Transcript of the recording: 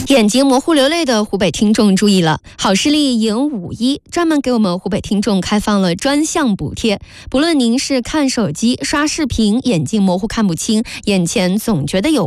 眼睛模糊流泪的湖北听众注意了，好视力迎5·1专门给我们湖北听众开放了专项补贴，不论您是看手机、刷视频，眼睛模糊看不清，眼前总觉得有